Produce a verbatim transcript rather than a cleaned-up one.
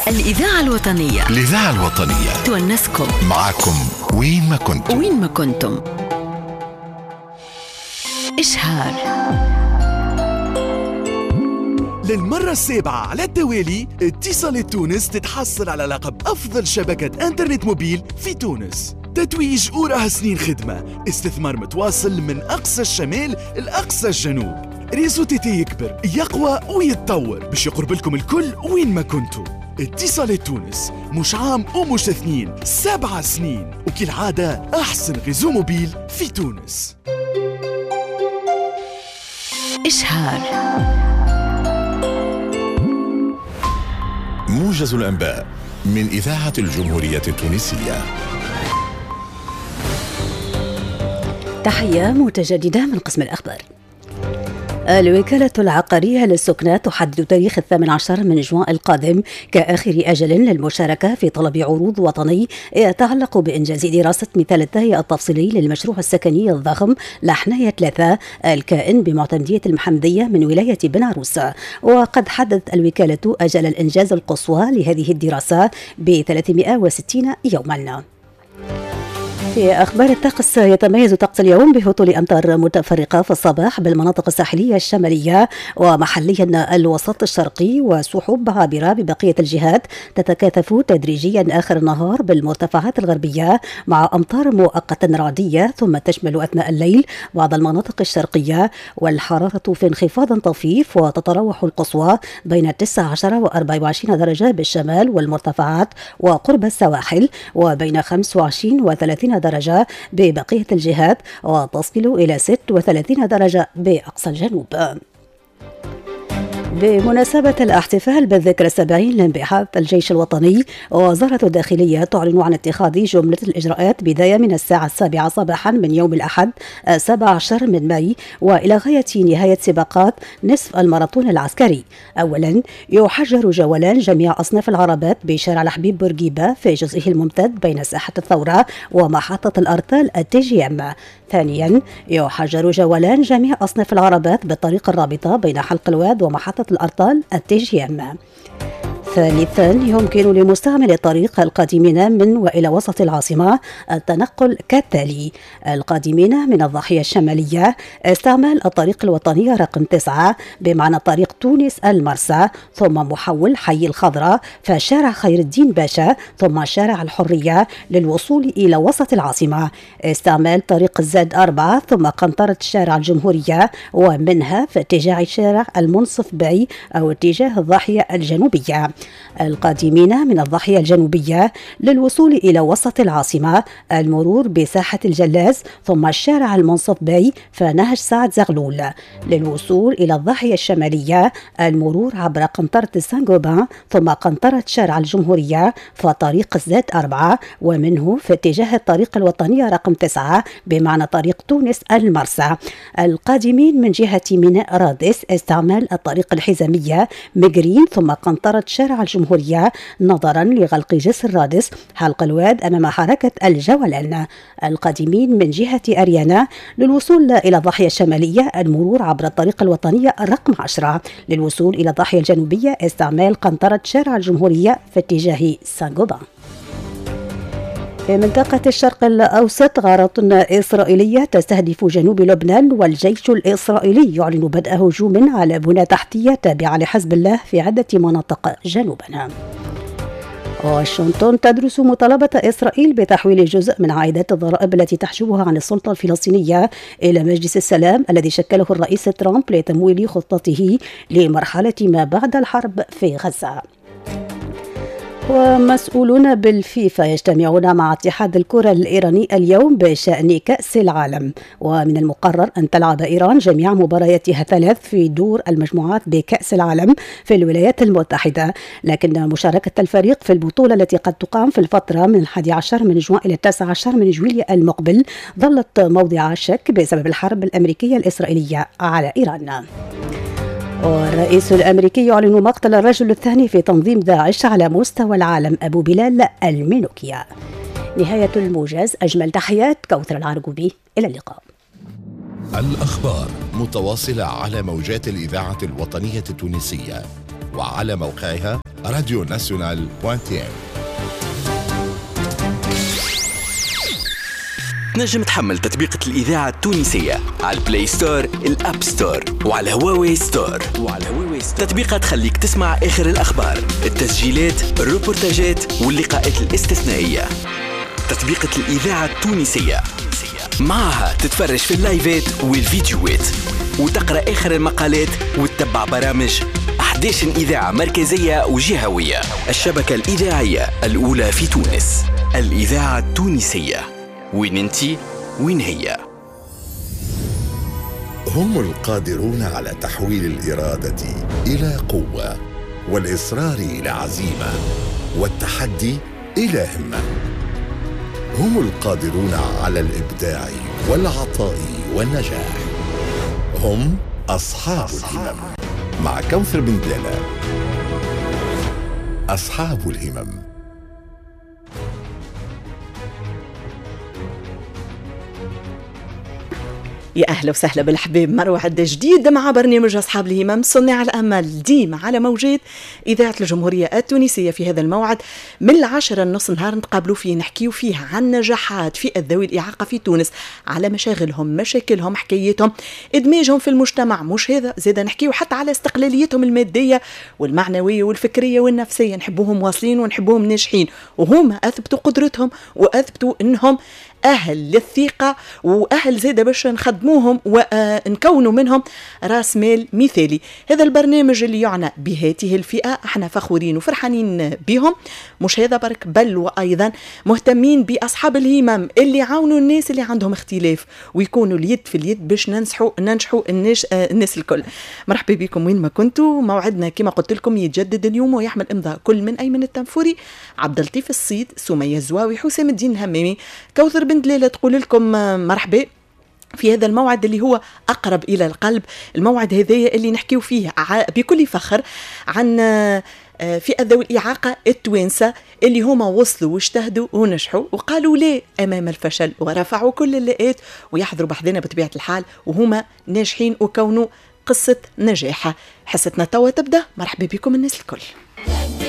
الإذاعة الوطنية الإذاعة الوطنية تونسكم معكم وين ما كنتم وين ما كنتم. إشهار للمرة السابعة على التوالي اتصالات تونس تتحصل على لقب أفضل شبكة إنترنت موبيل في تونس. تتويج وراها سنين خدمة، استثمار متواصل من أقصى الشمال لأقصى الجنوب. ريزو تيتي يكبر يقوى ويتطور باش يقرب لكم الكل وين ما كنتوا. اتصالات تونس مش عام ومش اثنين، سبعة سنين، وكالعادة أحسن ريزو موبيل في تونس. إشهار موجز الأنباء من إذاعة الجمهورية التونسية. تحية متجددة من قسم الأخبار. الوكالة العقارية للسكنة تحدد تاريخ الثامن عشر من جوان القادم كآخر أجل للمشاركة في طلب عروض وطني يتعلق بإنجاز دراسة مثال التهيئة التفصيلي للمشروع السكني الضخم لحناية ثلاثة الكائن بمعتمدية المحمدية من ولاية بن عروس. وقد حددت الوكالة أجل الإنجاز القصوى لهذه الدراسة ب ثلاثمائة وستين يوما. في أخبار الطقس، يتميز طقس اليوم بهطول أمطار متفرقة في الصباح بالمناطق الساحلية الشمالية ومحليا الوسط الشرقي، وسحب عابرة ببقية الجهات تتكاثف تدريجيا آخر النهار بالمرتفعات الغربية مع أمطار مؤقتا رعدية، ثم تشمل أثناء الليل بعض المناطق الشرقية، والحرارة في انخفاض طفيف، وتتراوح القصوى بين تسعة عشر وأربعة وعشرين درجة بالشمال والمرتفعات وقرب السواحل، وبين خمسة وعشرين وثلاثين درجة ببقية الجهات، وتصل إلى ستة وثلاثين درجة بأقصى الجنوب. بمناسبة الاحتفال بالذكرى السبعين لانبعاث الجيش الوطني، وزارة الداخلية تعلن عن اتخاذ جملة الإجراءات بداية من الساعة السابعة صباحا من يوم الأحد السابع عشر من ماي وإلى غاية نهاية سباقات نصف الماراثون العسكري. أولا، يحجر جولان جميع أصناف العربات بشارع الحبيب بورقيبة في جزئه الممتد بين ساحة الثورة ومحطة الأرطال التي جي إم. ثانيا، يحجر جولان جميع أصناف العربات بالطريق الرابطة بين حلق الواد ومحطة الأرطال التي جي إم. ثالثا، يمكن لمستعمل الطريق القادمين من وإلى وسط العاصمة التنقل كالتالي: القادمين من الضاحية الشمالية استعمال الطريق الوطني رقم تسعة بمعنى طريق تونس المرسى، ثم محول حي الخضراء فشارع خير الدين باشا، ثم شارع الحرية للوصول إلى وسط العاصمة. استعمال طريق الزاد أربعة ثم قنطرة شارع الجمهورية، ومنها في اتجاه شارع المنصف باي أو اتجاه الضاحية الجنوبية. القادمين من الضاحية الجنوبية للوصول إلى وسط العاصمة المرور بساحة الجلاز، ثم الشارع المنصف باي فنهج سعد زغلول. للوصول إلى الضاحية الشمالية المرور عبر قنطرة السانغوبان، ثم قنطرة شارع الجمهورية فطريق الزاد أربعة، ومنه في اتجاه الطريق الوطني رقم تسعة بمعنى طريق تونس المرسى. القادمين من جهة ميناء رادس استعمال الطريق الحزامية مجرين، ثم قنطرة شارع الجمهورية نظرا لغلق جسر رادس حلق الواد أمام حركة الجولان. القادمين من جهة أريانا للوصول إلى الضاحية الشمالية المرور عبر الطريق الوطني رقم عشرة. للوصول إلى الضاحية الجنوبية استعمال قنطرة شارع الجمهورية في اتجاه سانغوبان. في منطقة الشرق الأوسط، غارات إسرائيلية تستهدف جنوب لبنان، والجيش الإسرائيلي يعلن بدء هجوم على بنى تحتية تابعة لحزب الله في عدة مناطق جنوبنا. واشنطن تدرس مطالبة إسرائيل بتحويل جزء من عائدات الضرائب التي تحجبها عن السلطة الفلسطينية إلى مجلس السلام الذي شكله الرئيس ترامب لتمويل خطته لمرحلة ما بعد الحرب في غزة. ومسؤولون بالفيفا يجتمعون مع اتحاد الكرة الإيراني اليوم بشأن كأس العالم، ومن المقرر أن تلعب إيران جميع مبارياتها ثلاث في دور المجموعات بكأس العالم في الولايات المتحدة، لكن مشاركة الفريق في البطولة التي قد تقام في الفترة من الحادي عشر من جوان إلى التاسع عشر من جويلية المقبل ظلت موضع شك بسبب الحرب الأمريكية الإسرائيلية على إيران. والرئيس الأمريكي يعلن مقتل الرجل الثاني في تنظيم داعش على مستوى العالم أبو بلال المنوكية. نهاية الموجز. أجمل تحيات كوثر العرقوبي، إلى اللقاء. الأخبار متواصلة على موجات الإذاعة الوطنية التونسية وعلى موقعها راديو ناسيونال دوت تي ام. نجم تحمل تطبيقة الإذاعة التونسية على البلاي ستور، الأب ستور، وعلى هواوي ستور. وعلى هواوي ستور تطبيقات تخليك تسمع آخر الأخبار، التسجيلات، الروبورتاجات واللقاءات الاستثنائية. تطبيقة الإذاعة التونسية معها تتفرج في اللايفات والفيديوهات وتقرأ آخر المقالات وتتبع برامج أحد عشر إذاعة مركزية وجهوية. الشبكة الإذاعية الأولى في تونس، الإذاعة التونسية. وين انتي؟ وين هي؟ هم القادرون على تحويل الإرادة إلى قوة، والإصرار إلى عزيمة، والتحدي إلى همة. هم القادرون على الإبداع والعطاء والنجاح. هم أصحاب الهمم. مع كوثر بن دلالة. أصحاب الهمم. يا أهلا وسهلا بالحبيب، موعد جديد مع برنامج أصحاب الهمم صناع الأمل، ديما على موجات إذاعة الجمهورية التونسية. في هذا الموعد من العاشرة النص نهار نتقابلوا فيه نحكيوا فيه عن نجاحات فئة ذوي الإعاقة في تونس، على مشاغلهم، مشاكلهم، حكايتهم، إدماجهم في المجتمع. مش هذا زيدا نحكيوا حتى على استقلاليتهم المادية والمعنوية والفكرية والنفسية. نحبوهم واصلين ونحبوهم ناجحين، وهم أثبتوا قدرتهم وأثبتوا أنهم أهل للثقة وأهل زيادة باش نخدموهم ونكونوا منهم راس مال مثالي. هذا البرنامج اللي يعنى بهاته الفئة احنا فخورين وفرحانين بهم. مش هذا برك، بل وأيضا مهتمين بأصحاب الهمم اللي يعاونوا الناس اللي عندهم اختلاف ويكونوا اليد في اليد باش ننجحوا ننجحوا الناس, الناس الكل. مرحبا بكم وين ما كنتوا. موعدنا كما قلت لكم يتجدد اليوم ويحمل إمضاء كل من أيمن التنفوري، عبد اللطيف الصيد، سمية الزواوي، حسام الدين الهمامي، كوثر بن دلالة تقول لكم مرحبا في هذا الموعد اللي هو أقرب إلى القلب. الموعد هذايا اللي نحكيو فيه بكل فخر عن فئة ذوي الإعاقة التوانسة اللي هما وصلوا واجتهدوا ونجحوا وقالوا لا أمام الفشل ورفعوا كل اللائات ويحضروا بحذنا بطبيعة الحال وهما ناجحين وكونوا قصة نجاح. حصتنا توا تبدأ. مرحبا بكم الناس الكل.